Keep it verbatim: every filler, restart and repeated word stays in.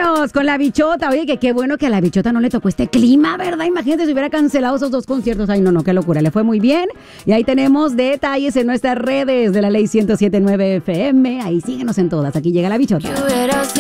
Vámonos con la bichota. Oye, que qué bueno que a la bichota no le tocó este clima, ¿verdad? Imagínate si hubiera cancelado esos dos conciertos. Ay, no, no, qué locura. Le fue muy bien. Y ahí tenemos detalles en nuestras redes de la Ley ciento siete punto nueve F M. Ahí síguenos en todas. Aquí llega la bichota.